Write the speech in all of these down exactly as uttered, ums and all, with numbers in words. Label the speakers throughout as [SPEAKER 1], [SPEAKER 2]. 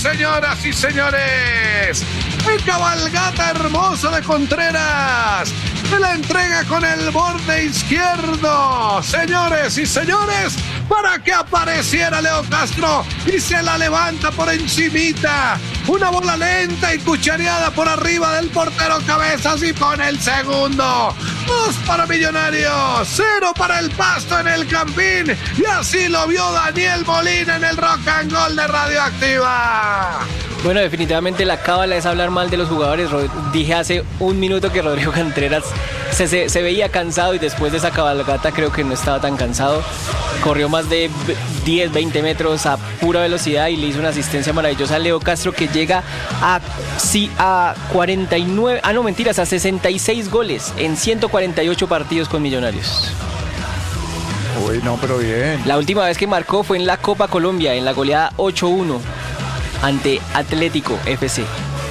[SPEAKER 1] señoras y señores. El cabalgata hermoso de Contreras se la entrega con el borde izquierdo, señores y señores, para que apareciera Leo Castro y se la levanta por encimita. Una bola lenta y cuchareada por arriba del portero Cabezas y pone el segundo. Dos para Millonarios, cero para el Pasto en el Campín. Y así lo vio Daniel Molina en el Rock and Roll de Radioactiva.
[SPEAKER 2] Bueno, definitivamente la cábala es hablar mal de los jugadores. Dije hace un minuto que Rodrigo Contreras se, se, se veía cansado y después de esa cabalgata creo que no estaba tan cansado. Corrió más de diez, veinte metros a pura velocidad y le hizo una asistencia maravillosa a Leo Castro, que llega a, sí, a cuarenta y nueve, ah no mentiras, a sesenta y seis goles en ciento cuarenta y ocho partidos con Millonarios.
[SPEAKER 3] Uy, no, pero bien.
[SPEAKER 2] La última vez que marcó fue en la Copa Colombia, en la goleada ocho uno ante Atlético F C.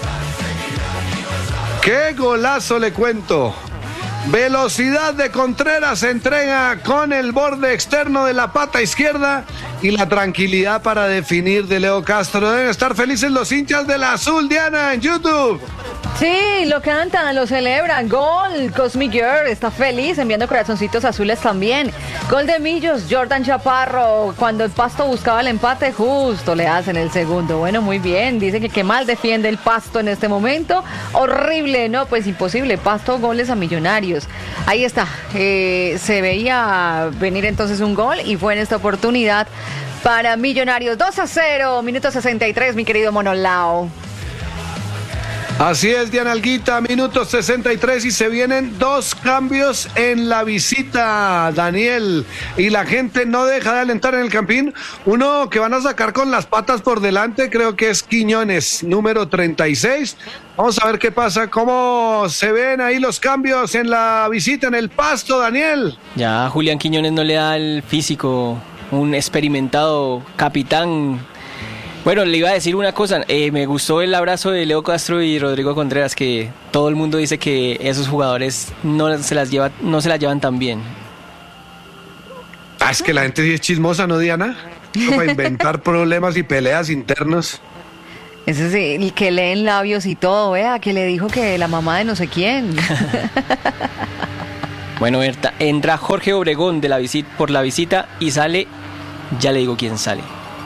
[SPEAKER 1] ¡Qué golazo le cuento! Velocidad de Contreras, se entrega con el borde externo de la pata izquierda y la tranquilidad para definir de Leo Castro. Deben estar felices los hinchas del Azul, Diana, en YouTube.
[SPEAKER 4] Sí, lo cantan, lo celebran. Gol, Cosmic Girl está feliz, enviando corazoncitos azules también. Gol de Millos, Jordan Chaparro. Cuando el Pasto buscaba el empate, justo le hacen el segundo. Bueno, muy bien. Dice que qué mal defiende el Pasto en este momento. Horrible, no, pues imposible. Pasto, goles a Millonarios. Ahí está. Eh, se veía venir entonces un gol y fue en esta oportunidad para Millonarios. dos a cero, minuto sesenta y tres, mi querido Monolao.
[SPEAKER 1] Así es, Diana Alguita, minuto sesenta y tres y se vienen dos cambios en la visita, Daniel, y la gente no deja de alentar en el Campín. Uno que van a sacar con las patas por delante, creo que es Quiñones, número treinta y seis. Vamos a ver qué pasa, cómo se ven ahí los cambios en la visita en el Pasto, Daniel.
[SPEAKER 2] Ya Julián Quiñones no le da el físico, un experimentado capitán. Bueno, le iba a decir una cosa, eh, me gustó el abrazo de Leo Castro y Rodrigo Contreras, que todo el mundo dice que esos jugadores no se las lleva, no se las llevan tan bien.
[SPEAKER 1] Ah, es que la gente sí es chismosa, ¿no, Diana? Para inventar problemas y peleas internos.
[SPEAKER 4] Ese es el que leen labios y todo, vea, que le dijo que la mamá de no sé quién.
[SPEAKER 2] Bueno, entra Jorge Obregón de la visita, por la visita y sale, ya le digo quién sale.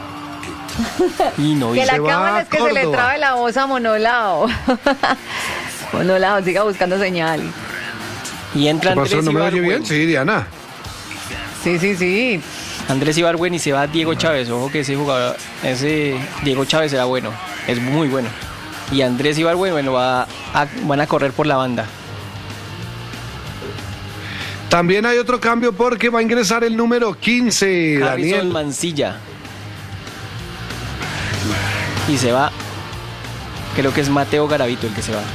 [SPEAKER 2] Y no,
[SPEAKER 4] que
[SPEAKER 2] y
[SPEAKER 4] la cámara es que Córdoba. Se le trabe la voz a Monolao. Monolao, siga buscando señal.
[SPEAKER 2] Y entra
[SPEAKER 1] ¿Qué pasó?
[SPEAKER 2] Andrés
[SPEAKER 1] ¿No me oye
[SPEAKER 2] Ibargüen?
[SPEAKER 1] bien? Sí, Diana.
[SPEAKER 4] Sí, sí, sí.
[SPEAKER 2] Andrés Ibargüen y se va Diego Chávez. Ojo que ese jugador, ese Diego Chávez era bueno, es muy bueno. Y Andrés Ibargüen, bueno, va a, van a correr por la banda.
[SPEAKER 1] También hay otro cambio porque va a ingresar el número quince,
[SPEAKER 2] Harrison
[SPEAKER 1] Daniel
[SPEAKER 2] Mancilla. Y se va, creo que es Mateo Garavito el que se va.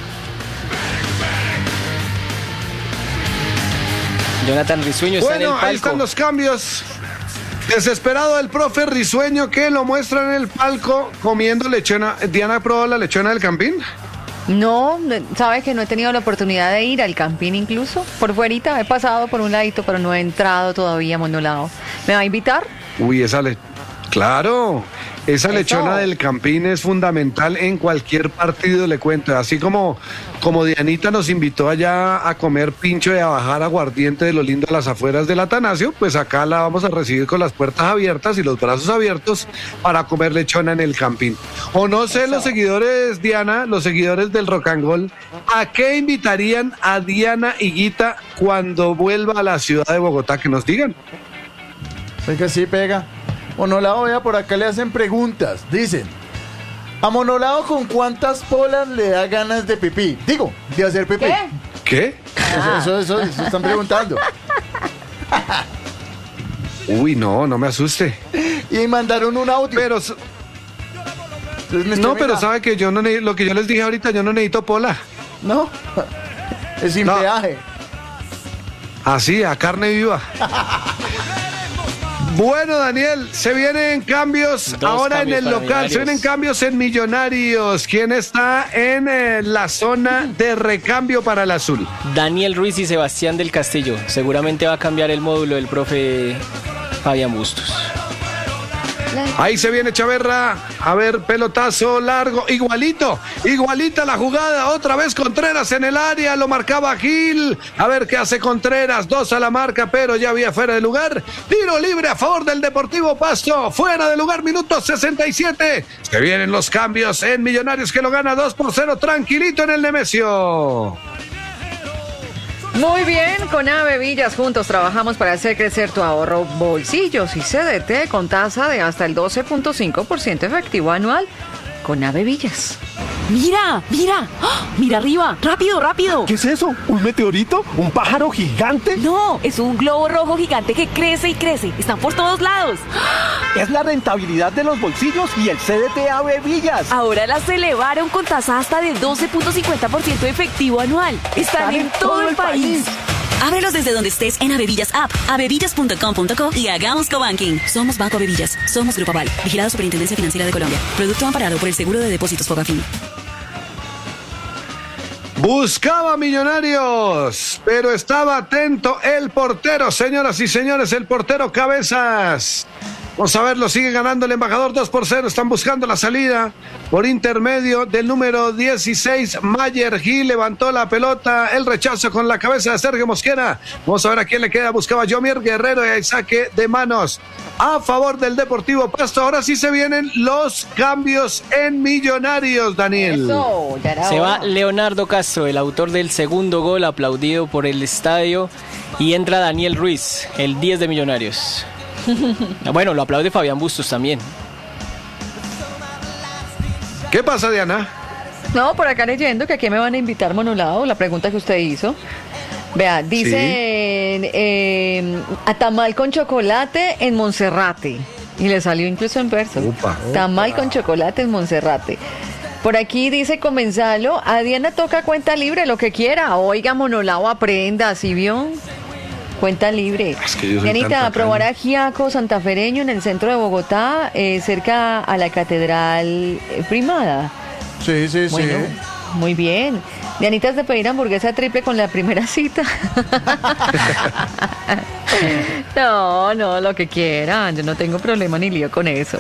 [SPEAKER 2] Jonathan Risueño está
[SPEAKER 1] bueno,
[SPEAKER 2] en el palco.
[SPEAKER 1] Ahí están los cambios. Desesperado el profe Risueño, que lo muestra en el palco comiendo lechona. ¿Diana ha probado la lechona del Campín?
[SPEAKER 4] No, sabes que no he tenido la oportunidad de ir al Campín incluso. Por fuerita he pasado por un ladito, pero no he entrado todavía a Monolao. ¿Me va a invitar?
[SPEAKER 1] Uy, esa le... Claro, esa
[SPEAKER 4] Eso.
[SPEAKER 1] lechona del Campín es fundamental en cualquier partido, le cuento. Así como, como Dianita nos invitó allá a comer pincho y a bajar aguardiente de lo lindo a las afueras del Atanasio, pues acá la vamos a recibir con las puertas abiertas y los brazos abiertos para comer lechona en el Campín. O no sé, Eso. Los seguidores, Diana, los seguidores del Rock and Roll, ¿a qué invitarían a Diana Higuita cuando vuelva a la ciudad de Bogotá? Que nos digan.
[SPEAKER 3] Sé que sí pega. Monolao, vea, por acá le hacen preguntas. Dicen, ¿a Monolao con cuántas polas le da ganas de pipí? Digo, de hacer pipí.
[SPEAKER 4] ¿Qué?
[SPEAKER 1] ¿Qué?
[SPEAKER 3] Eso, eso, eso, eso están preguntando.
[SPEAKER 1] Uy, no, no me asuste.
[SPEAKER 3] Y mandaron un audio.
[SPEAKER 1] Pero...
[SPEAKER 3] Me
[SPEAKER 1] no, pero sabe que yo no ne- lo que yo les dije ahorita, yo no necesito pola.
[SPEAKER 3] No, es sin
[SPEAKER 1] No.
[SPEAKER 3] peaje.
[SPEAKER 1] Así, a carne viva. Bueno, Daniel, se vienen cambios
[SPEAKER 2] Dos
[SPEAKER 1] ahora
[SPEAKER 2] cambios
[SPEAKER 1] en el
[SPEAKER 2] para
[SPEAKER 1] local,
[SPEAKER 2] Millonarios.
[SPEAKER 1] se vienen cambios en Millonarios. ¿Quién está en eh, la zona de recambio para el azul?
[SPEAKER 2] Daniel Ruiz y Sebastián del Castillo. Seguramente va a cambiar el módulo del profe Fabián Bustos.
[SPEAKER 1] Ahí se viene Chaverra. A ver, pelotazo largo. Igualito, igualita la jugada. Otra vez Contreras en el área. Lo marcaba Gil. A ver qué hace Contreras. Dos a la marca, pero ya había fuera de lugar. Tiro libre a favor del Deportivo Pasto. Fuera de lugar, minuto sesenta y siete. Se vienen los cambios en Millonarios, que lo gana dos por cero. Tranquilito en el Nemesio.
[SPEAKER 4] Muy bien, con Ave Villas juntos trabajamos para hacer crecer tu ahorro, bolsillos y C D T con tasa de hasta el doce punto cinco por ciento efectivo anual con Ave Villas.
[SPEAKER 5] ¡Mira! ¡Mira! ¡Ah! ¡Mira arriba! ¡Rápido, rápido!
[SPEAKER 6] ¿Qué es eso? ¿Un meteorito? ¿Un pájaro gigante?
[SPEAKER 5] No, es un globo rojo gigante que crece y crece. Están por todos lados.
[SPEAKER 6] Es la rentabilidad de los bolsillos y el C D T Ave Villas.
[SPEAKER 5] Ahora las elevaron con tasa hasta de doce punto cincuenta por ciento efectivo anual. Están, Están en, en todo, todo el país. país.
[SPEAKER 7] Ábrelos desde donde estés en Avevillas App, avevillas punto com punto co y hagamos cobanking. Somos Banco Avevillas. Somos Grupo Aval. Vigilado Superintendencia Financiera de Colombia. Producto amparado por el Seguro de Depósitos Fogafín.
[SPEAKER 1] Buscaba Millonarios, pero estaba atento el portero, señoras y señores, el portero Cabezas. Vamos a verlo, sigue ganando el Embajador dos por cero, están buscando la salida por intermedio del número dieciséis, Mayer Gil, levantó la pelota, el rechazo con la cabeza de Sergio Mosquera. Vamos a ver a quién le queda, buscaba Yomier Guerrero y hay saque de manos a favor del Deportivo Pasto. Ahora sí se vienen los cambios en Millonarios, Daniel.
[SPEAKER 4] Eso, ya
[SPEAKER 2] se va Leonardo Castro, el autor del segundo gol, aplaudido por el estadio, y entra Daniel Ruiz, el diez de Millonarios. Bueno, lo aplaude Fabián Bustos también.
[SPEAKER 1] ¿Qué pasa, Diana?
[SPEAKER 4] No, por acá leyendo que aquí me van a invitar Monolado, la pregunta que usted hizo. Vea, dice sí. eh, a tamal con chocolate en Monserrate. Y le salió incluso en verso. Upa, tamal upa. con chocolate en Monserrate. Por aquí dice Comenzalo, a Diana toca cuenta libre, lo que quiera. Oiga, Monolado, aprenda, ¿sí vio? Cuenta libre. Es que Dianita, probar ajiaco santafereño en el centro de Bogotá, eh, cerca a la Catedral eh, Primada.
[SPEAKER 3] Sí, sí,
[SPEAKER 4] bueno,
[SPEAKER 3] sí.
[SPEAKER 4] Muy bien. Dianita, es de pedir hamburguesa triple con la primera cita. No, no, lo que quieran. Yo no tengo problema ni lío con eso.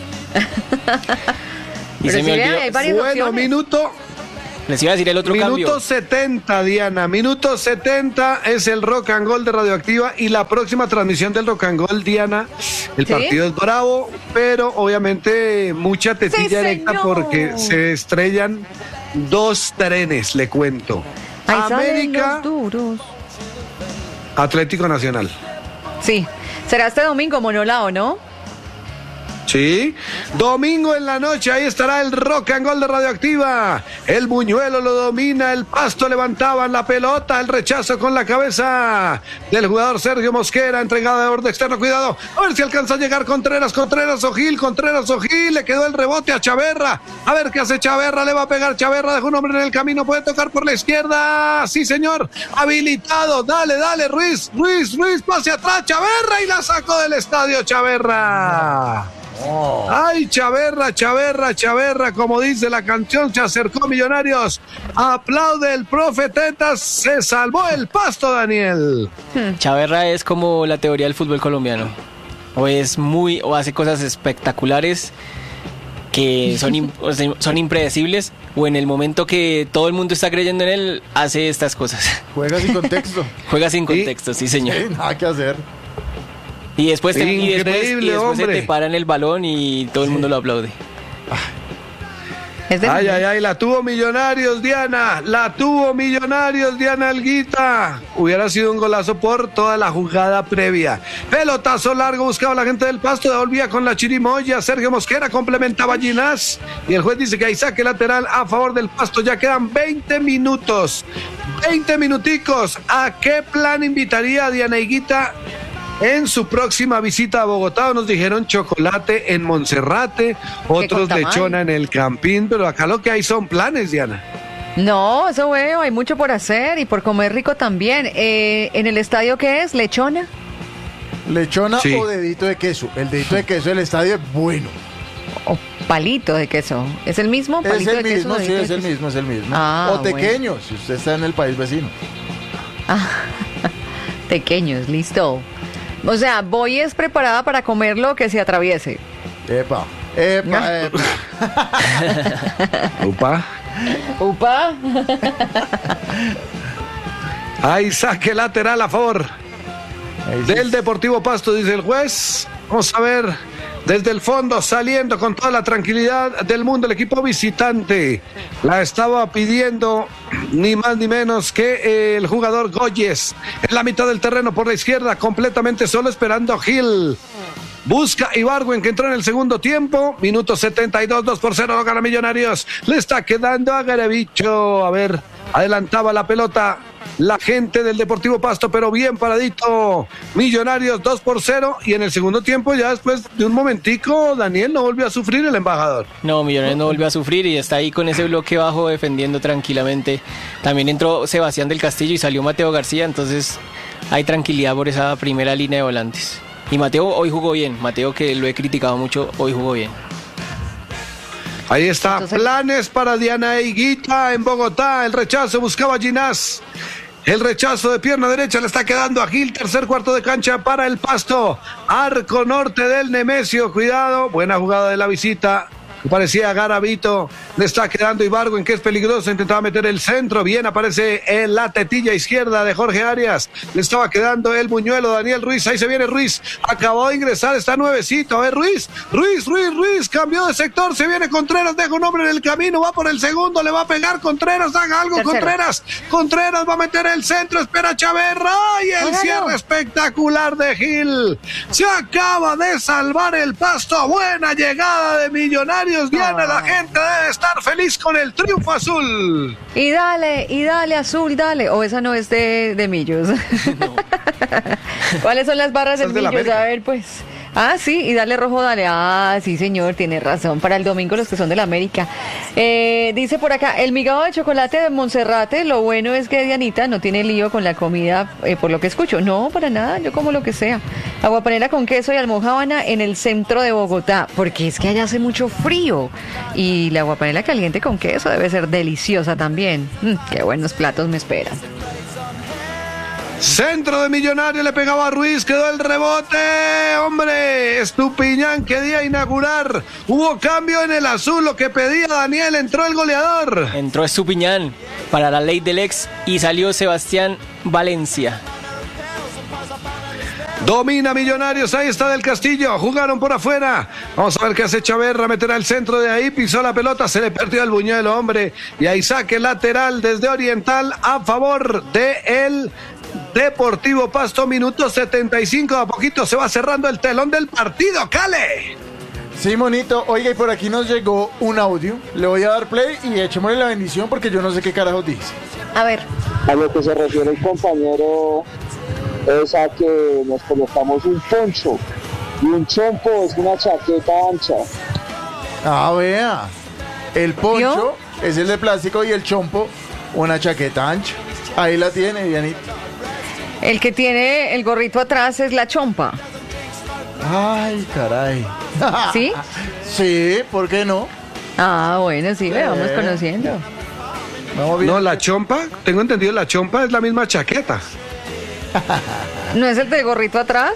[SPEAKER 2] Y se me olvidó.
[SPEAKER 4] Hay varias
[SPEAKER 1] bueno,
[SPEAKER 4] opciones.
[SPEAKER 1] minuto.
[SPEAKER 2] Les iba a decir el otro
[SPEAKER 1] Minuto
[SPEAKER 2] cambio.
[SPEAKER 1] Minuto setenta, Diana. Minuto setenta es el Rock and Roll de Radioactiva y la próxima transmisión del Rock and Roll, Diana. El ¿Sí? partido es bravo, pero obviamente mucha tetilla
[SPEAKER 4] sí,
[SPEAKER 1] directa porque se estrellan dos trenes, le cuento.
[SPEAKER 4] Ahí
[SPEAKER 1] América,
[SPEAKER 4] los duros.
[SPEAKER 1] Atlético Nacional.
[SPEAKER 4] Sí. Será este domingo, Monolao, ¿no?
[SPEAKER 1] Sí, domingo en la noche, ahí estará el Rock and Roll de Radioactiva. El Buñuelo lo domina, el Pasto levantaban la pelota, el rechazo con la cabeza del jugador Sergio Mosquera, entregada de borde externo, cuidado, a ver si alcanza a llegar Contreras, Contreras o Gil, Contreras o Gil, le quedó el rebote a Chaverra, a ver qué hace Chaverra, le va a pegar Chaverra, dejó un hombre en el camino, puede tocar por la izquierda, sí señor, habilitado, dale, dale, Ruiz, Ruiz, Ruiz, pase atrás, Chaverra y la sacó del estadio Chaverra. Oh. Ay, Chaverra, Chaverra, Chaverra, como dice la canción, se acercó Millonarios. Aplaude el profe Tetas, se salvó el Pasto, Daniel.
[SPEAKER 2] Chaverra es como la teoría del fútbol colombiano. O es muy, o hace cosas espectaculares que son, son impredecibles, o en el momento que todo el mundo está creyendo en él, hace estas cosas.
[SPEAKER 3] Juega sin contexto.
[SPEAKER 2] Juega sin contexto, sí, sí señor.
[SPEAKER 3] Sí, nada que hacer.
[SPEAKER 2] Y después, te, y después, y después se
[SPEAKER 1] hombre.
[SPEAKER 2] te paran el balón y todo el mundo lo aplaude.
[SPEAKER 1] Ay, ay, ay, la tuvo Millonarios, Diana. La tuvo Millonarios, Diana Alguita. Hubiera sido un golazo por toda la jugada previa. Pelotazo largo, buscaba la gente del Pasto, devolvía con la chirimoya. Sergio Mosquera complementaba Ginás. Y el juez dice que hay saque lateral a favor del Pasto. Ya quedan veinte minutos. veinte minuticos. ¿A qué plan invitaría a Diana Higuita en su próxima visita a Bogotá? Nos dijeron chocolate en Monserrate, otros lechona en el Campín, pero acá lo que hay son planes, Diana.
[SPEAKER 4] No, eso veo, hay mucho por hacer y por comer rico también. Eh, ¿En el estadio qué es? ¿Lechona?
[SPEAKER 3] ¿Lechona
[SPEAKER 1] sí.
[SPEAKER 3] o dedito de queso? El dedito de queso del estadio es bueno.
[SPEAKER 4] O palito de queso. ¿Es el mismo?
[SPEAKER 3] Es el
[SPEAKER 4] de
[SPEAKER 3] mismo,
[SPEAKER 4] queso,
[SPEAKER 3] sí, es el
[SPEAKER 4] queso.
[SPEAKER 3] mismo, es el mismo.
[SPEAKER 4] Ah,
[SPEAKER 3] o tequeños,
[SPEAKER 4] bueno.
[SPEAKER 3] si usted está en el país vecino.
[SPEAKER 4] Ah, tequeños, listo. O sea, voy es preparada para comer lo que se atraviese.
[SPEAKER 3] Epa, epa, epa.
[SPEAKER 1] Upa.
[SPEAKER 4] Upa.
[SPEAKER 1] Hay saque lateral a favor del Deportivo Pasto, dice el juez. Vamos a ver, desde el fondo, saliendo con toda la tranquilidad del mundo, el equipo visitante. La estaba pidiendo ni más ni menos que el jugador Goyes. En la mitad del terreno por la izquierda, completamente solo, esperando a Gil. Busca Ibargüen, que entró en el segundo tiempo. Minuto setenta y dos, dos por cero, lo gana Millonarios. Le está quedando a Garevicho. A ver, adelantaba la pelota la gente del Deportivo Pasto, pero bien paradito. Millonarios dos por cero. Y en el segundo tiempo, ya después de un momentico, Daniel, no volvió a sufrir el embajador.
[SPEAKER 2] No, Millonarios no volvió a sufrir y está ahí con ese bloque bajo defendiendo tranquilamente. También entró Sebastián del Castillo y salió Mateo García, entonces hay tranquilidad por esa primera línea de volantes. Y Mateo hoy jugó bien, Mateo, que lo he criticado mucho, hoy jugó bien.
[SPEAKER 1] Ahí está,
[SPEAKER 4] Entonces,
[SPEAKER 1] planes para Diana Higuita en Bogotá. El rechazo buscaba a Ginás. El rechazo de pierna derecha le está quedando a Gil. Tercer cuarto de cancha para el Pasto. Arco norte del Nemesio. Cuidado, buena jugada de la visita. Parecía Garavito, le está quedando Ibargüen, que es peligroso, intentaba meter el centro, bien aparece en la tetilla izquierda de Jorge Arias, le estaba quedando el buñuelo Daniel Ruiz, ahí se viene Ruiz, acabó de ingresar, está nuevecito, a ver Ruiz, Ruiz, Ruiz, Ruiz, cambió de sector, se viene Contreras, deja un hombre en el camino, va por el segundo, le va a pegar Contreras, haga algo
[SPEAKER 4] Tercero.
[SPEAKER 1] Contreras, Contreras va a meter el centro, espera Chaverra, y el
[SPEAKER 4] Hágalo.
[SPEAKER 1] cierre espectacular de Gil, se acaba de salvar el Pasto, buena llegada de Millonarios. Diana, la gente debe estar feliz con el triunfo azul.
[SPEAKER 4] Y dale, y dale, azul, dale. O esa no es de, de Millos. ¿Cuáles son las barras
[SPEAKER 1] Esa
[SPEAKER 4] del
[SPEAKER 1] es de la
[SPEAKER 4] Millos?
[SPEAKER 1] América.
[SPEAKER 4] A ver, pues. Ah, sí, y dale rojo, dale. Ah, sí, señor, tiene razón. Para el domingo los que son de la América. Eh, dice por acá, el migado de chocolate de Monserrate, lo bueno es que Dianita no tiene lío con la comida, eh, por lo que escucho. No, para nada, yo como lo que sea. Aguapanela con queso y almojábana en el centro de Bogotá, porque es que allá hace mucho frío. Y la aguapanela caliente con queso debe ser deliciosa también. Mm, qué buenos platos me esperan.
[SPEAKER 1] Centro de Millonario, le pegaba a Ruiz, quedó el rebote, hombre, Estupiñán quería inaugurar, hubo cambio en el azul, lo que pedía Daniel, entró el goleador.
[SPEAKER 2] Entró Estupiñán para la ley del ex y salió Sebastián Valencia.
[SPEAKER 1] Domina Millonarios, ahí está Del Castillo, jugaron por afuera, vamos a ver qué hace Chaverra, meterá el centro de ahí, pisó la pelota, se le perdió el buñuelo, hombre, y ahí saque lateral desde Oriental a favor de el Deportivo Pasto, minuto setenta y cinco, a poquito se va cerrando el telón del partido, Cale.
[SPEAKER 3] Sí, monito, oiga, y por aquí nos llegó un audio, le voy a dar play y echémosle la bendición porque yo no sé qué carajo dice.
[SPEAKER 4] A ver.
[SPEAKER 8] A lo que se refiere el compañero es a que nos colocamos un poncho y un chompo es una chaqueta ancha.
[SPEAKER 3] Ah, vea, el poncho es el de plástico y el chompo una chaqueta ancha. Ahí la tiene, Dianita.
[SPEAKER 4] El que tiene el gorrito atrás es la chompa.
[SPEAKER 3] Ay, caray.
[SPEAKER 4] ¿Sí?
[SPEAKER 3] Sí, ¿por qué no?
[SPEAKER 4] Ah, bueno, sí, le vamos
[SPEAKER 3] Eh.
[SPEAKER 4] conociendo.
[SPEAKER 3] Vamos bien.
[SPEAKER 1] No, la chompa, tengo entendido, la chompa es la misma chaqueta.
[SPEAKER 4] ¿No es el del gorrito atrás?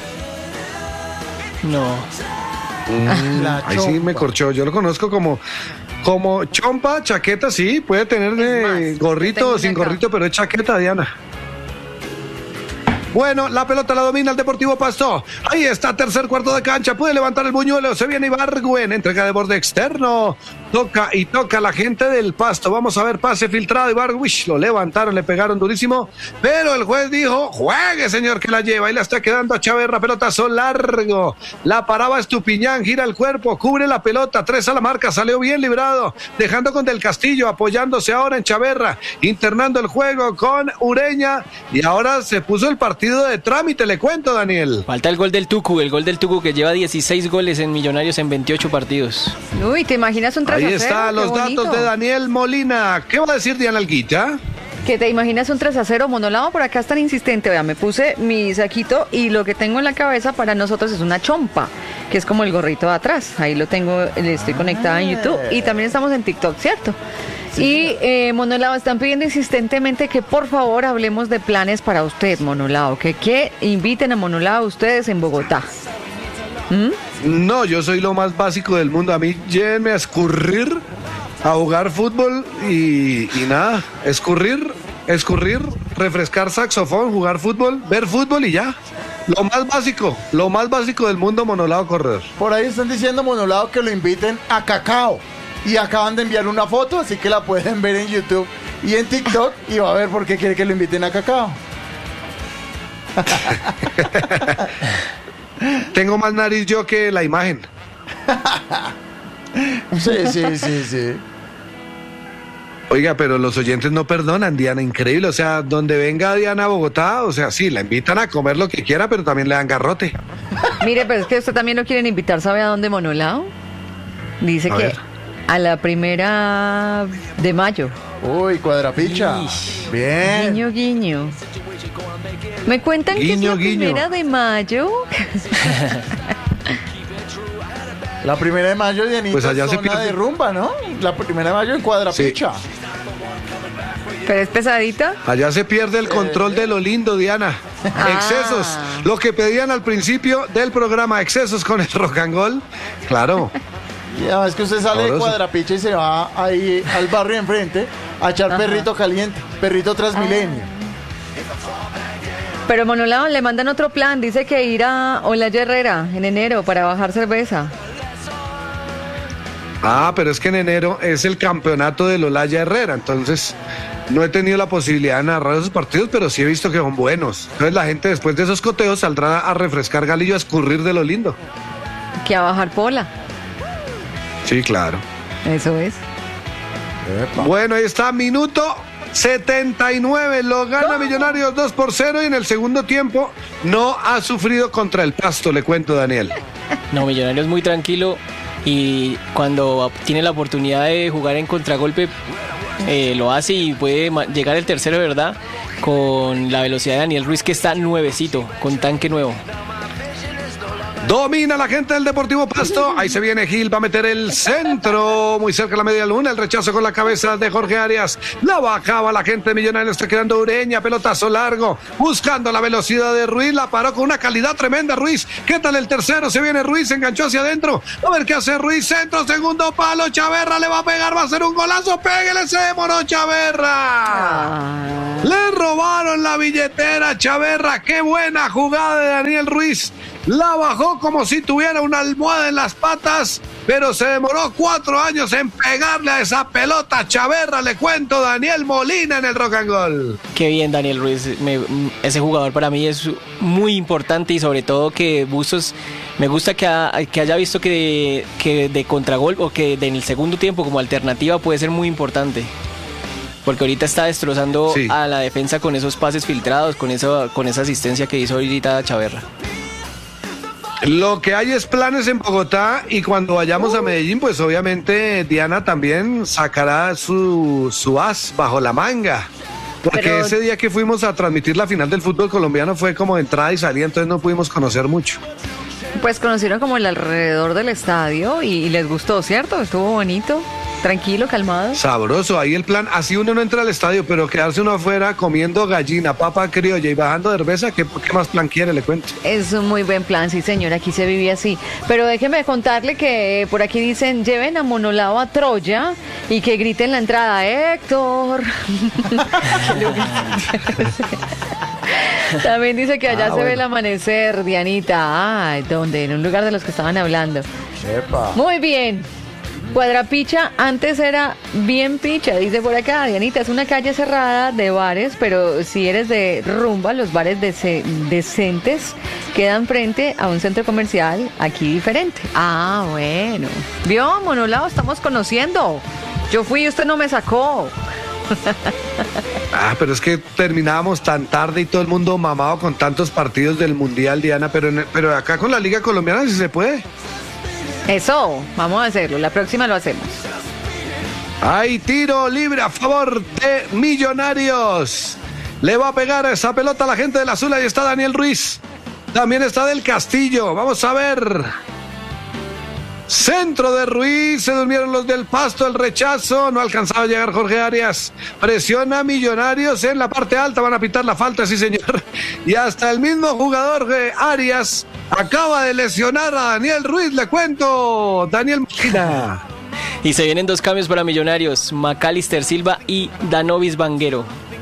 [SPEAKER 2] No.
[SPEAKER 3] La
[SPEAKER 1] Ahí sí me
[SPEAKER 3] chompa.
[SPEAKER 1] corchó, yo lo conozco como, como chompa, chaqueta, sí, puede tener de
[SPEAKER 4] Es más, yo
[SPEAKER 1] gorrito
[SPEAKER 4] tengo
[SPEAKER 1] o sin
[SPEAKER 4] una acá.
[SPEAKER 1] gorrito, pero es chaqueta, Diana. Bueno, la pelota la domina el Deportivo Pasto. Ahí está, tercer cuarto de cancha. Puede levantar el buñuelo. Se viene Ibargüen. Entrega de borde externo. Toca y toca la gente del Pasto. Vamos a ver, pase filtrado. Ibargüen, uy, lo levantaron, le pegaron durísimo. Pero el juez dijo, juegue, señor, que la lleva. Y la está quedando a Chaverra. Pelotazo largo. La paraba Estupiñán. Gira el cuerpo. Cubre la pelota. Tres a la marca. Salió bien librado. Dejando con Del Castillo. Apoyándose ahora en Chaverra. Internando el juego con Ureña. Y ahora se puso el partido de trámite, le cuento, Daniel.
[SPEAKER 2] Falta el gol del Tucu, el gol del Tucu que lleva dieciséis goles en Millonarios en veintiocho partidos.
[SPEAKER 4] Uy, ¿te imaginas un tres
[SPEAKER 1] Ahí
[SPEAKER 4] a cero?
[SPEAKER 1] están
[SPEAKER 4] Qué
[SPEAKER 1] los
[SPEAKER 4] bonito.
[SPEAKER 1] datos de Daniel Molina. ¿Qué va a decir Diana Alguita?
[SPEAKER 4] ¿Que te imaginas un tres a cero? Monolado por acá es tan insistente. Vea, me puse mi saquito y lo que tengo en la cabeza para nosotros es una chompa, que es como el gorrito de atrás. Ahí lo tengo, le estoy conectada en YouTube y también estamos en TikTok, ¿cierto? Y eh, Monolado, están pidiendo insistentemente que por favor hablemos de planes para usted, Monolado, que, que inviten a Monolado ustedes en Bogotá. ¿Mm?
[SPEAKER 1] No, yo soy lo más básico del mundo. A mí llévenme a escurrir, a jugar fútbol y, y nada, escurrir, escurrir, refrescar saxofón, jugar fútbol, ver fútbol y ya. Lo más básico, lo más básico del mundo, Monolado Corredor.
[SPEAKER 3] Por ahí están diciendo, Monolado, que lo inviten a Cacao. Y acaban de enviar una foto, así que la pueden ver en YouTube y en TikTok. Y va a ver por qué quiere que lo inviten a Cacao.
[SPEAKER 1] Tengo más nariz yo que la imagen.
[SPEAKER 3] Sí, sí, sí, sí.
[SPEAKER 1] Oiga, pero los oyentes no perdonan, Diana, increíble. O sea, donde venga Diana a Bogotá, o sea, sí, la invitan a comer lo que quiera, pero también le dan garrote.
[SPEAKER 4] Mire, pero es que usted también lo quieren invitar, ¿sabe a dónde, Monolao? Dice
[SPEAKER 1] A
[SPEAKER 4] que
[SPEAKER 1] ver.
[SPEAKER 4] a la primera de mayo.
[SPEAKER 3] Uy, cuadrapicha. Bien.
[SPEAKER 4] Guiño, guiño. ¿Me cuentan que es
[SPEAKER 1] Guiño,
[SPEAKER 4] la
[SPEAKER 1] guiño.
[SPEAKER 4] primera de mayo?
[SPEAKER 3] La primera de mayo, Dianita,
[SPEAKER 1] Pues allá
[SPEAKER 3] es
[SPEAKER 1] se
[SPEAKER 3] zona
[SPEAKER 1] pierde.
[SPEAKER 3] de rumba, ¿no? La primera de mayo en cuadrapicha.
[SPEAKER 4] ¿Pero es pesadita?
[SPEAKER 1] Allá se pierde el control de lo lindo, Diana.
[SPEAKER 4] Ah.
[SPEAKER 1] Excesos, lo que pedían al principio del programa, excesos con el rock and roll. Claro.
[SPEAKER 3] Y además que usted sale de
[SPEAKER 1] Sabroso.
[SPEAKER 3] cuadrapicha y se va ahí al barrio enfrente a echar
[SPEAKER 4] Ajá.
[SPEAKER 3] perrito caliente, perrito transmilenio.
[SPEAKER 4] Pero Monolao le mandan otro plan. Dice que ir a Olaya Herrera en enero para bajar cerveza.
[SPEAKER 1] Ah, pero es que en enero es el campeonato del Olaya Herrera, entonces no he tenido la posibilidad de narrar esos partidos, pero sí he visto que son buenos. Entonces la gente después de esos coteos saldrá a refrescar galillo, a escurrir de lo lindo.
[SPEAKER 4] Que a bajar pola.
[SPEAKER 1] Sí, claro.
[SPEAKER 4] Eso es.
[SPEAKER 3] Epa.
[SPEAKER 1] Bueno, ahí está, minuto setenta y nueve, lo gana Millonarios dos por cero y en el segundo tiempo no ha sufrido contra el Pasto, le cuento, Daniel.
[SPEAKER 2] No, Millonarios muy tranquilo y cuando tiene la oportunidad de jugar en contragolpe eh, lo hace y puede ma- llegar el tercero, de verdad, con la velocidad de Daniel Ruiz, que está nuevecito, con tanque nuevo.
[SPEAKER 1] Domina la gente del Deportivo Pasto. Ahí se viene Gil, va a meter el centro muy cerca de la media luna. El rechazo con la cabeza de Jorge Arias. La bajaba la gente de Millonarios, está quedando Ureña. Pelotazo largo, buscando la velocidad de Ruiz. La paró con una calidad tremenda Ruiz. ¿Qué tal el tercero? Se viene Ruiz, se enganchó hacia adentro. A ver qué hace Ruiz. Centro, segundo palo. Chaverra le va a pegar, va a hacer un golazo. Péguele, se demoró Chaverra.
[SPEAKER 4] Ah.
[SPEAKER 1] Le robaron la billetera, Chaverra. Qué buena jugada de Daniel Ruiz. La bajó como si tuviera una almohada en las patas, pero se demoró cuatro años en pegarle a esa pelota. Chaverra, le cuento, Daniel Molina en el rock and roll.
[SPEAKER 2] Qué bien Daniel Ruiz, me- ese jugador para mí es muy importante y sobre todo que Bustos, me gusta que, ha- que haya visto que, que de contragol o que de en el segundo tiempo como alternativa puede ser muy importante. Porque ahorita está destrozando
[SPEAKER 1] Sí.
[SPEAKER 2] a la defensa con esos pases filtrados, con, eso, con esa asistencia que hizo ahorita Chaverra.
[SPEAKER 1] Lo que hay es planes en Bogotá y cuando vayamos a Medellín, pues obviamente Diana también sacará su, su as bajo la manga. Porque
[SPEAKER 4] Pero-
[SPEAKER 1] ese día que fuimos a transmitir la final del fútbol colombiano fue como de entrada y salida, entonces no pudimos conocer mucho.
[SPEAKER 4] Pues conocieron como el alrededor del estadio y, y les gustó, ¿cierto? Estuvo bonito, tranquilo, calmado.
[SPEAKER 1] Sabroso, ahí el plan, así uno no entra al estadio, pero quedarse uno afuera comiendo gallina, papa criolla y bajando de cerveza, ¿qué, qué más plan quiere? Le cuento.
[SPEAKER 4] Es un muy buen plan, sí señor, aquí se vivía así. Pero déjeme contarle que por aquí dicen, lleven a Monolao a Troya y que griten la entrada, Héctor. También dice que allá
[SPEAKER 3] Ah,
[SPEAKER 4] se ve
[SPEAKER 3] bueno.
[SPEAKER 4] el amanecer, Dianita. Ay, ¿dónde? En un lugar de los que estaban hablando.
[SPEAKER 3] Epa.
[SPEAKER 4] Muy bien. Cuadrapicha antes era bien picha, dice por acá, Dianita, es una calle cerrada de bares, pero si eres de rumba, los bares dece- decentes quedan frente a un centro comercial aquí diferente. Ah, bueno. ¿Vio, Monolao? Estamos conociendo. Yo fui y usted no me sacó.
[SPEAKER 1] Ah, pero es que terminábamos tan tarde y todo el mundo mamado con tantos partidos del Mundial, Diana, pero, en- pero acá con la Liga Colombiana sí se puede.
[SPEAKER 4] Eso, vamos a hacerlo, la próxima lo hacemos.
[SPEAKER 1] Hay tiro libre a favor de Millonarios. Le va a pegar esa pelota a la gente del Azul. Ahí está Daniel Ruiz. También está del Castillo. Vamos a ver. Centro de Ruiz, se durmieron los del Pasto, el rechazo, no alcanzaba a llegar Jorge Arias, presiona a Millonarios en la parte alta, van a pitar la falta, sí señor, y hasta el mismo jugador de Arias acaba de lesionar a Daniel Ruiz, le cuento, Daniel Máquina.
[SPEAKER 2] Y se vienen dos cambios para Millonarios, Macalister Silva y Danovis Vanguero.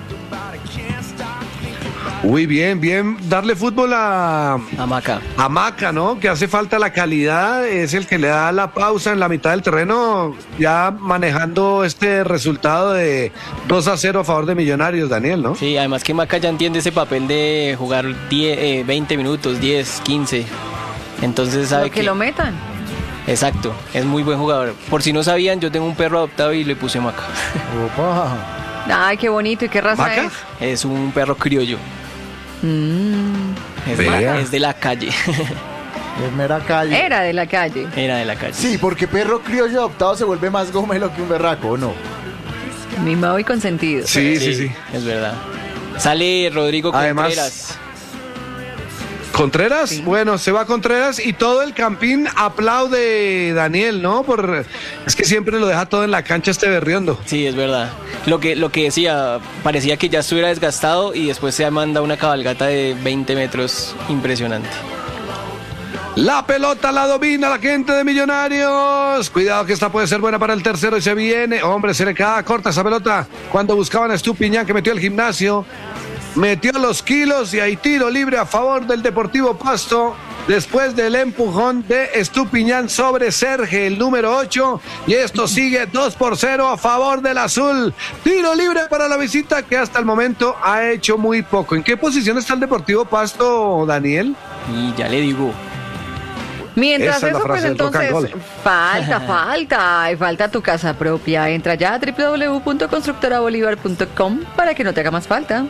[SPEAKER 1] Uy, bien, bien, darle fútbol a...
[SPEAKER 2] A Maca.
[SPEAKER 1] A Maca, ¿no? Que hace falta la calidad, es el que le da la pausa en la mitad del terreno, ya manejando este resultado de dos a cero a favor de Millonarios, Daniel, ¿no?
[SPEAKER 2] Sí, además que Maca ya entiende ese papel de jugar diez, eh, veinte minutos, diez, quince. Entonces sabe
[SPEAKER 4] Lo que,
[SPEAKER 2] que
[SPEAKER 4] lo metan.
[SPEAKER 2] Exacto, es muy buen jugador. Por si no sabían, yo tengo un perro adoptado y le puse Maca.
[SPEAKER 3] Opa.
[SPEAKER 4] Ay, qué bonito. ¿Y qué raza
[SPEAKER 1] ¿Maca?
[SPEAKER 4] es?
[SPEAKER 2] Es un perro criollo.
[SPEAKER 4] Mm.
[SPEAKER 2] Es,
[SPEAKER 1] Vea.
[SPEAKER 2] de, es de la calle.
[SPEAKER 3] Es mera calle.
[SPEAKER 4] Era de la calle.
[SPEAKER 2] Era de la calle.
[SPEAKER 3] Sí, porque perro criollo adoptado se vuelve más gomelo que un berraco, ¿o no?
[SPEAKER 4] Mimado y consentido.
[SPEAKER 1] Sí, sí, sí.
[SPEAKER 2] Es verdad. Sale Rodrigo
[SPEAKER 1] Además,
[SPEAKER 2] Contreras.
[SPEAKER 1] Contreras,
[SPEAKER 4] Sí.
[SPEAKER 1] bueno, se va Contreras y todo el campín aplaude Daniel, ¿no? Por, es que siempre lo deja todo en la cancha este berriondo.
[SPEAKER 2] Sí, es verdad. Lo que, lo que decía, parecía que ya estuviera desgastado y después se manda una cabalgata de veinte metros impresionante.
[SPEAKER 1] La pelota la domina la gente de Millonarios. Cuidado que esta puede ser buena para el tercero y se viene. Hombre, se le queda corta esa pelota cuando buscaban a Estupiñán que metió el gimnasio. Metió los kilos y hay tiro libre a favor del Deportivo Pasto. Después del empujón de Estupiñán sobre Serge, el número ocho. Y esto sigue dos por cero a favor del azul. Tiro libre para la visita que hasta el momento ha hecho muy poco. ¿En qué posición está el Deportivo Pasto, Daniel?
[SPEAKER 2] Y ya le digo.
[SPEAKER 4] Mientras
[SPEAKER 1] Esa es la
[SPEAKER 4] eso, pues
[SPEAKER 1] frase del rock and
[SPEAKER 4] entonces,
[SPEAKER 1] roll.
[SPEAKER 4] falta, falta, y falta tu casa propia. Entra ya a doble u doble u doble u punto constructora bolívar punto com para que no te haga más falta.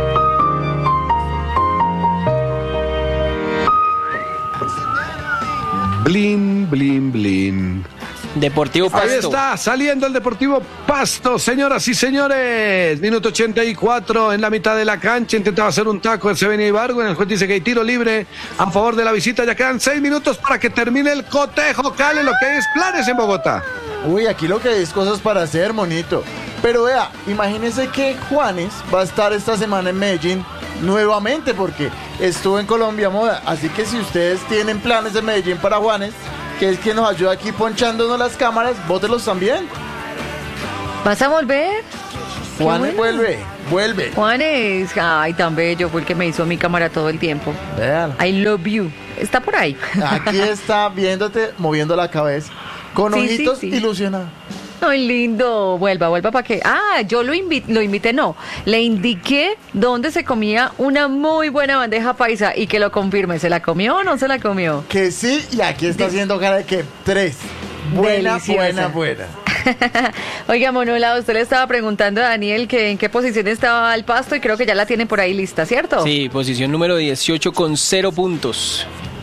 [SPEAKER 1] Blin, blin, blin.
[SPEAKER 2] Deportivo Pasto.
[SPEAKER 1] Ahí está, saliendo el Deportivo Pasto, señoras y señores. Minuto ochenta y cuatro en la mitad de la cancha. Intentaba hacer un taco el Sevenia Ibargo. El juez dice que hay tiro libre a favor de la visita. Ya quedan seis minutos para que termine el cotejo. Cale lo que hay es planes en Bogotá.
[SPEAKER 3] Uy, aquí lo que hay es cosas para hacer, monito. Pero vea, imagínense que Juanes va a estar esta semana en Medellín nuevamente porque estuvo en Colombia Moda. Así que si ustedes tienen planes de Medellín para Juanes, que es quien nos ayuda aquí ponchándonos las cámaras, bótelos también.
[SPEAKER 4] ¿Vas a volver? Qué
[SPEAKER 3] Juanes
[SPEAKER 4] bueno.
[SPEAKER 3] vuelve, vuelve.
[SPEAKER 4] Juanes, ay, tan bello, fue el que me hizo mi cámara todo el tiempo.
[SPEAKER 3] Véalo.
[SPEAKER 4] I love you. Está por ahí.
[SPEAKER 3] Aquí está viéndote, moviendo la cabeza, con
[SPEAKER 4] Sí,
[SPEAKER 3] ojitos
[SPEAKER 4] sí, sí.
[SPEAKER 3] ilusionados.
[SPEAKER 4] Ay, lindo. Vuelva, vuelva para que. Ah, yo lo invité, lo invité, no. Le indiqué dónde se comía una muy buena bandeja paisa y que lo confirme. ¿Se la comió o no se la comió?
[SPEAKER 3] Que sí, y aquí está haciendo cara de que tres. Buena,
[SPEAKER 4] Deliciosa.
[SPEAKER 3] buena, buena.
[SPEAKER 4] Oiga, Monola, usted le estaba preguntando a Daniel que en qué posición estaba el Pasto y creo que ya la tiene por ahí lista, ¿cierto?
[SPEAKER 2] Sí, posición número dieciocho con cero puntos.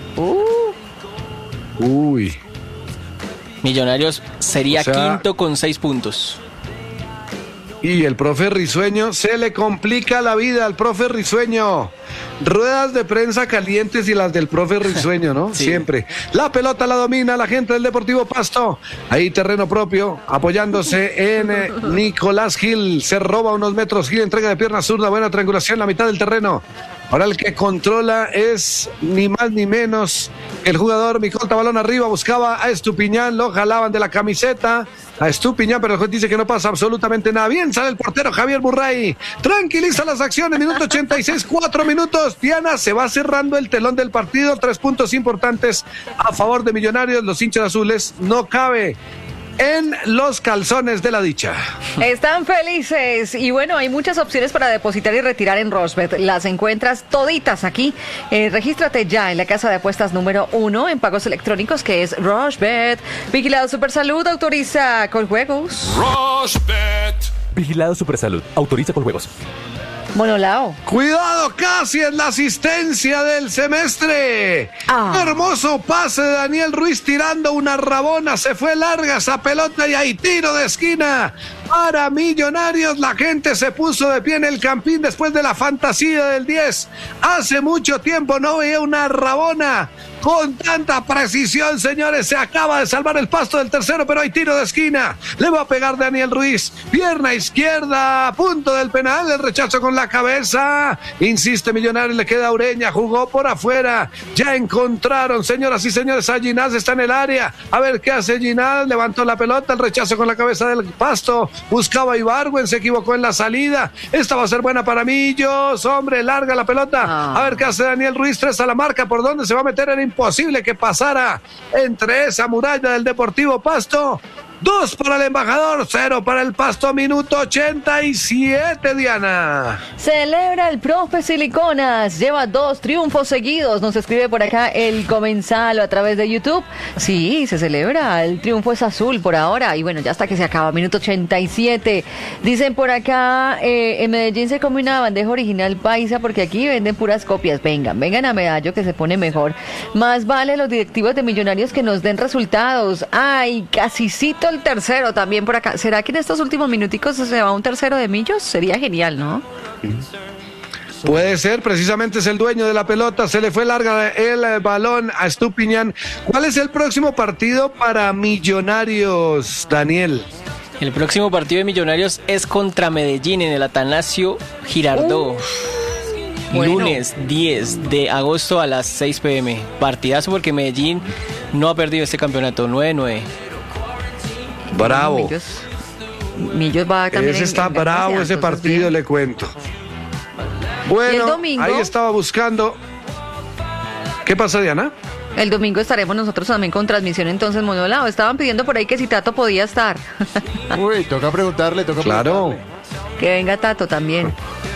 [SPEAKER 1] Uy.
[SPEAKER 2] Millonarios sería
[SPEAKER 1] O sea-
[SPEAKER 2] quinto con seis puntos.
[SPEAKER 1] Y el profe Risueño, se le complica la vida al profe Risueño. Ruedas de prensa calientes y las del profe Risueño, ¿no?
[SPEAKER 2] Sí.
[SPEAKER 1] Siempre. La pelota la domina la gente del Deportivo Pasto. Ahí terreno propio, apoyándose en eh, Nicolás Gil. Se roba unos metros Gil, entrega de pierna zurda, buena triangulación, la mitad del terreno. Ahora el que controla es ni más ni menos el jugador Micolta, balón arriba, buscaba a Estupiñán, lo jalaban de la camiseta a Estupiñán, pero el juez dice que no pasa absolutamente nada. Bien sale el portero Javier Burray, tranquiliza las acciones, minuto ochenta y seis, cuatro minutos. Diana, se va cerrando el telón del partido, tres puntos importantes a favor de Millonarios, los hinchas azules, no cabe en los calzones de la dicha.
[SPEAKER 4] Están felices y bueno, hay muchas opciones para depositar y retirar en Rochbet. Las encuentras toditas aquí. Eh, regístrate ya en la casa de apuestas número uno en pagos electrónicos que es Rochbet. Vigilado Supersalud, autoriza con juegos.
[SPEAKER 9] Vigilado Supersalud. Autoriza con juegos.
[SPEAKER 4] Monolao.
[SPEAKER 1] Cuidado, casi es la asistencia del semestre.
[SPEAKER 4] Ah.
[SPEAKER 1] Hermoso pase de Daniel Ruiz tirando una rabona. Se fue larga esa pelota y hay tiro de esquina para Millonarios. La gente se puso de pie en el campín después de la fantasía del diez. Hace mucho tiempo no veía una rabona con tanta precisión, señores. Se acaba de salvar el Pasto del tercero, pero hay tiro de esquina. Le va a pegar Daniel Ruiz. Pierna izquierda, punto del penal. El rechazo con la cabeza. Insiste Millonarios, le queda a Ureña. Jugó por afuera. Ya encontraron, señoras y señores, a Ginás. Está en el área. A ver qué hace Ginás. Levantó la pelota. El rechazo con la cabeza del Pasto. Buscaba a Ibargüen. Se equivocó en la salida. Esta va a ser buena para Millos. Hombre, larga la pelota. A ver qué hace Daniel Ruiz. Tres a la marca. ¿Por dónde se va a meter? Era imposible que pasara entre esa muralla del Deportivo Pasto. Dos para el embajador, cero para el Pasto, minuto ochenta y siete, Diana.
[SPEAKER 4] Celebra el profe Siliconas, lleva dos triunfos seguidos, nos escribe por acá el comensal a través de YouTube. Sí, se celebra, el triunfo es azul por ahora, y bueno, ya hasta que se acaba, minuto ochenta y siete. Dicen por acá, eh, en Medellín se come una bandeja original paisa porque aquí venden puras copias. Vengan, vengan a Medallo que se pone mejor. Más vale los directivos de Millonarios que nos den resultados. Ay, casicito el tercero también por acá. ¿Será que en estos últimos minuticos se va un tercero de Millos? Sería genial, ¿no?
[SPEAKER 1] Puede ser, precisamente es el dueño de la pelota. Se le fue larga el balón a Estupiñán. ¿Cuál es el próximo partido para Millonarios, Daniel?
[SPEAKER 2] El próximo partido de Millonarios es contra Medellín en el Atanasio Girardot. Uh. Bueno. Lunes diez de agosto a las seis pe eme. Partidazo porque Medellín no ha perdido este campeonato. nueve nueve.
[SPEAKER 1] Bravo.
[SPEAKER 4] Millos, Millos va también.
[SPEAKER 1] Ese está en, en bravo ese entonces, partido, bien. Le cuento. Bueno, domingo, ahí estaba buscando. ¿Qué pasa, Diana?
[SPEAKER 4] El domingo estaremos nosotros también con transmisión entonces monolado. Estaban pidiendo por ahí que si Tato podía estar.
[SPEAKER 3] Uy, toca preguntarle, toca
[SPEAKER 1] claro.
[SPEAKER 3] preguntarle.
[SPEAKER 4] Que venga Tato también.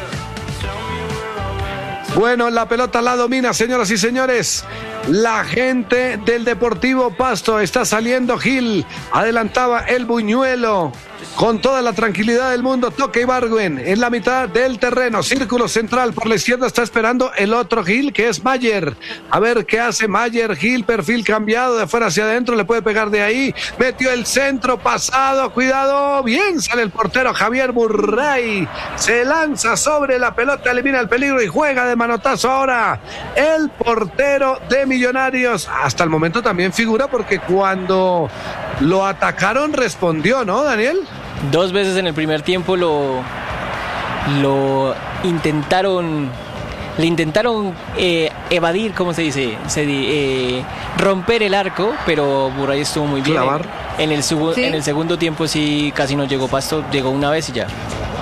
[SPEAKER 1] Bueno, la pelota la domina, señoras y señores. La gente del Deportivo Pasto está saliendo. Gil adelantaba el buñuelo con toda la tranquilidad del mundo. Toca Ibargüen en la mitad del terreno. Círculo central por la izquierda está esperando el otro Gil, que es Mayer. A ver qué hace Mayer. Gil, perfil cambiado de afuera hacia adentro. Le puede pegar de ahí. Metió el centro pasado. Cuidado. Bien sale el portero Javier Burray. Se lanza sobre la pelota, elimina el peligro y juega de manotazo ahora el portero de Millonarios. Hasta el momento también figura porque cuando lo atacaron respondió, ¿no, Daniel?
[SPEAKER 2] Dos veces en el primer tiempo lo, lo intentaron, le intentaron eh, evadir, ¿cómo se dice? Se, eh, romper el arco, pero Burray estuvo muy bien.
[SPEAKER 1] Clavar.
[SPEAKER 2] En el, subo, ¿Sí? en el segundo tiempo sí casi no llegó Pasto, llegó una vez y ya.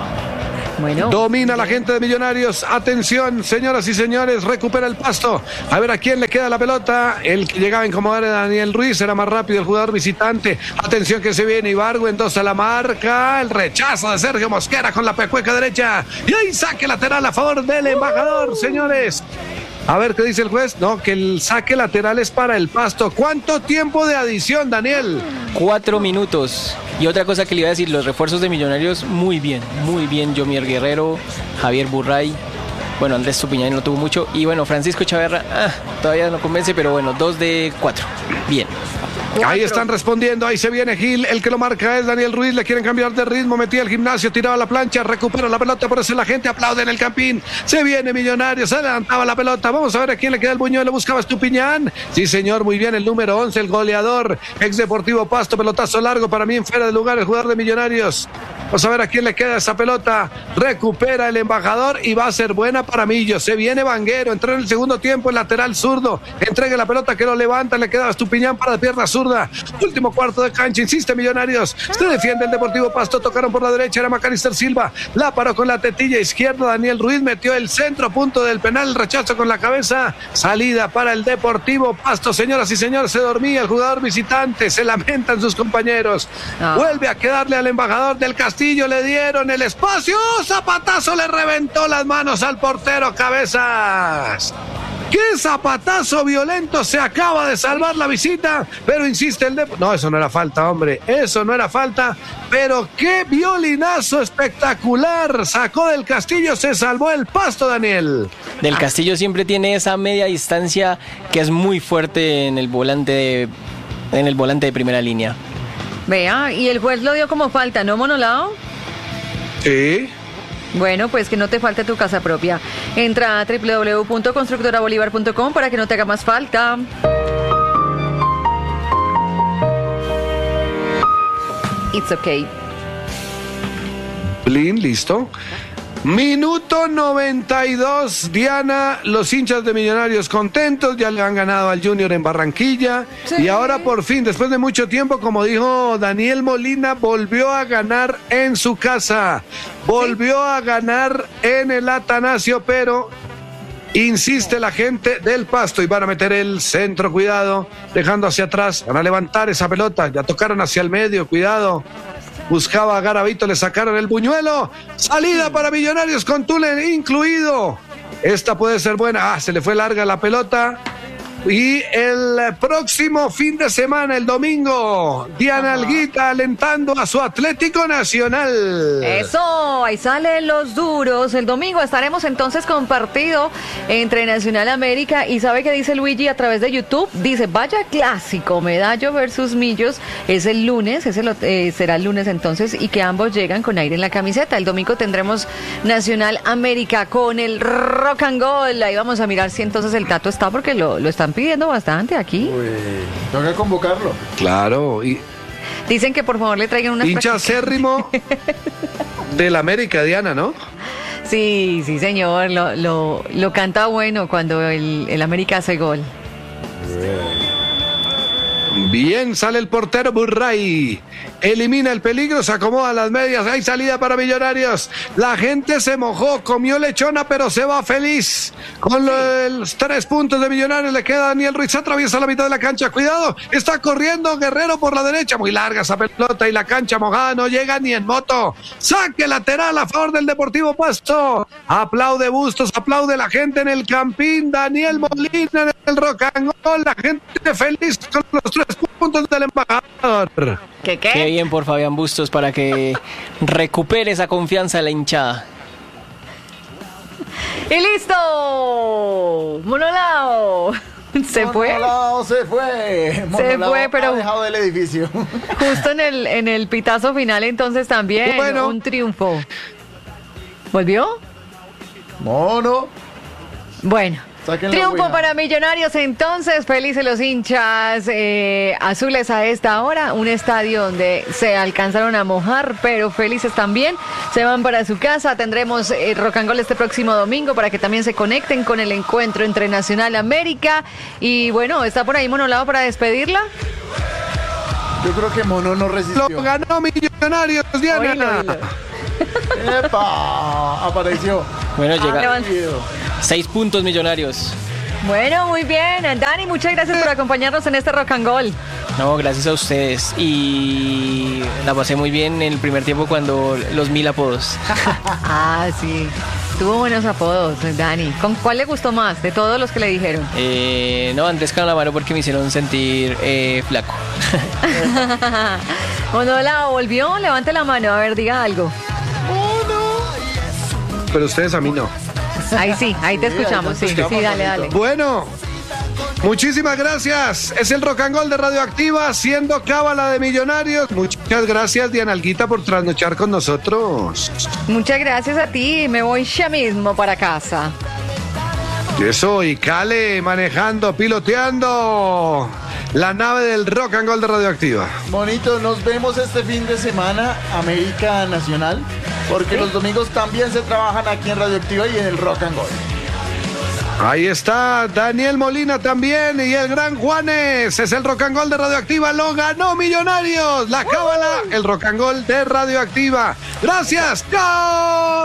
[SPEAKER 4] Bueno,
[SPEAKER 1] domina la gente de Millonarios. Atención, señoras y señores, recupera el Pasto. A ver a quién le queda la pelota. El que llegaba a incomodar era Daniel Ruiz, era más rápido el jugador visitante. Atención que se viene Ibargüen, dos a la marca. El rechazo de Sergio Mosquera con la pecueca derecha. Y ahí saque lateral a favor del embajador, señores. A ver qué dice el juez. No, que el saque lateral es para el Pasto. ¿Cuánto tiempo de adición, Daniel?
[SPEAKER 2] Cuatro minutos. Y otra cosa que le iba a decir, los refuerzos de Millonarios, muy bien, muy bien. Yomier Guerrero, Javier Burray, bueno, Andrés Estupiñán no tuvo mucho. Y bueno, Francisco Chaverra, ah, todavía no convence, pero bueno, dos de cuatro. Bien.
[SPEAKER 1] Cuatro. Ahí están respondiendo, ahí se viene Gil, el que lo marca es Daniel Ruiz, le quieren cambiar de ritmo, metía el Gimnasio, tiraba la plancha, recupera la pelota, por eso la gente aplaude en el campín, se viene Millonarios, se adelantaba la pelota, vamos a ver a quién le queda el buñuelo, buscaba Estupiñán, sí señor, muy bien, el número once, el goleador, ex Deportivo Pasto, pelotazo largo, para mí en fuera de lugar, el jugador de Millonarios, vamos a ver a quién le queda esa pelota, recupera el embajador y va a ser buena para Millo, se viene Vanguero, entró en el segundo tiempo, el lateral zurdo, entrega la pelota que lo levanta, le queda Estupiñán para la pierna zurda, último cuarto de cancha, insiste Millonarios, se defiende el Deportivo Pasto, tocaron por la derecha, era Macalister Silva, la paró con la tetilla izquierda, Daniel Ruiz metió el centro, punto del penal, rechazo con la cabeza, salida para el Deportivo Pasto, señoras y señores, se dormía el jugador visitante, se lamentan sus compañeros, no. Vuelve a quedarle al embajador del Castillo, le dieron el espacio, zapatazo, le reventó las manos al portero Cabezas. ¡Qué zapatazo violento! Se acaba de salvar la visita, pero insiste el Dep... No, eso no era falta, hombre. Eso no era falta, pero qué violinazo espectacular. Sacó del Castillo, se salvó el Pasto, Daniel.
[SPEAKER 2] Del Castillo siempre tiene esa media distancia que es muy fuerte en el volante de, en el volante de primera línea.
[SPEAKER 4] Vea, y el juez lo dio como falta, ¿no, Monolao?
[SPEAKER 1] Sí.
[SPEAKER 4] Bueno, pues que no te falte tu casa propia. Entra a doble u doble u doble u punto constructora bolívar punto com para que no te haga más falta. It's Okay.
[SPEAKER 1] Blin, listo. Minuto noventa y dos, Diana, los hinchas de Millonarios contentos, ya le han ganado al Junior en Barranquilla, sí. Y ahora por fin, después de mucho tiempo, como dijo Daniel Molina, volvió a ganar en su casa, volvió sí. a ganar en el Atanasio, pero insiste la gente del Pasto y van a meter el centro, cuidado, dejando hacia atrás, van a levantar esa pelota, ya tocaron hacia el medio, cuidado. Buscaba a Garavito, le sacaron el buñuelo. Salida para Millonarios con túnel incluido. Esta puede ser buena. Ah, se le fue larga la pelota. Y el próximo fin de semana, el domingo, Diana Alguita alentando a su Atlético Nacional.
[SPEAKER 4] Eso, ahí salen los duros. El domingo estaremos entonces con partido entre Nacional América. Y ¿sabe qué dice Luigi a través de YouTube? Dice, vaya clásico, Medallo versus Millos. Es el lunes, ese lo, eh, será el lunes entonces, y que ambos llegan con aire en la camiseta. El domingo tendremos Nacional América con el Rock and Gold. Ahí vamos a mirar si entonces el Tato está, porque lo, lo están pidiendo bastante aquí.
[SPEAKER 3] Uy, tengo que convocarlo.
[SPEAKER 1] Claro. Y
[SPEAKER 4] dicen que por favor le traigan una
[SPEAKER 1] hincha acérrimo del América, Diana, ¿no?
[SPEAKER 4] Sí, sí, señor. Lo, lo, lo canta bueno cuando el, el América hace gol.
[SPEAKER 1] Bien, sale el portero Burray. Elimina el peligro, se acomoda las medias. Hay salida para Millonarios. La gente se mojó, comió lechona, pero se va feliz. Con los tres puntos de Millonarios le queda Daniel Ruiz. Atraviesa la mitad de la cancha. Cuidado, está corriendo Guerrero por la derecha. Muy larga esa pelota y la cancha mojada. No llega ni en moto. Saque lateral a favor del Deportivo Pasto. Aplaude Bustos, aplaude la gente en el Campín. Daniel Molina en el Rock and Roll. La gente feliz con los tres puntos del embajador.
[SPEAKER 4] ¿Qué, qué?
[SPEAKER 2] Qué bien por Fabián Bustos para que recupere esa confianza de la hinchada.
[SPEAKER 4] ¡Y listo! ¡Monolao! Se fue.
[SPEAKER 3] Monolao se fue. Monolao
[SPEAKER 4] se fue, pero
[SPEAKER 3] ha dejado el edificio.
[SPEAKER 4] Justo en el, en el pitazo final entonces también.
[SPEAKER 1] Bueno.
[SPEAKER 4] Un triunfo. ¿Volvió?
[SPEAKER 3] Mono.
[SPEAKER 4] Bueno. Triunfo para Millonarios entonces, felices los hinchas eh, azules a esta hora, un estadio donde se alcanzaron a mojar, pero felices también, se van para su casa. Tendremos eh, Rock and Roll este próximo domingo para que también se conecten con el encuentro entre Nacional América. Y bueno, ¿está por ahí Monolao para despedirla?
[SPEAKER 3] Yo creo que Mono no resistió.
[SPEAKER 1] Lo ganó Millonarios, Diana.
[SPEAKER 4] Oílo, oílo.
[SPEAKER 3] ¡Epa! Apareció.
[SPEAKER 2] Bueno, llega
[SPEAKER 4] Ah,
[SPEAKER 2] seis puntos Millonarios.
[SPEAKER 4] Bueno, muy bien. Dani, muchas gracias por acompañarnos en este Rock and Roll.
[SPEAKER 2] No, gracias a ustedes. Y la pasé muy bien en el primer tiempo cuando los mil apodos.
[SPEAKER 4] Ah, sí. Tuvo buenos apodos, Dani. ¿Con cuál le gustó más de todos los que le dijeron?
[SPEAKER 2] Eh, no, Andrés Calamaro, porque me hicieron sentir eh, flaco.
[SPEAKER 4] Monolao, ¿volvió? Levante la mano, a ver, diga algo.
[SPEAKER 1] Pero ustedes a mí no.
[SPEAKER 4] Ahí sí, ahí te escuchamos, sí, sí, dale, dale.
[SPEAKER 1] Bueno, muchísimas gracias. Es el Rock and Roll de Radioactiva, siendo cábala de Millonarios. Muchas gracias, Diana Alguita, por trasnochar con nosotros.
[SPEAKER 4] Muchas gracias a ti, me voy ya mismo para casa.
[SPEAKER 1] Eso, y Cale manejando, piloteando la nave del Rock and Roll de Radioactiva.
[SPEAKER 3] Bonito, nos vemos este fin de semana, América Nacional, porque ¿sí? Los domingos también se trabajan aquí en Radioactiva y en el Rock and Roll.
[SPEAKER 1] Ahí está Daniel Molina también y el gran Juanes. Es el Rock and Roll de Radioactiva, lo ganó Millonarios. La cábala, el Rock and Roll de Radioactiva. Gracias, ¡chao!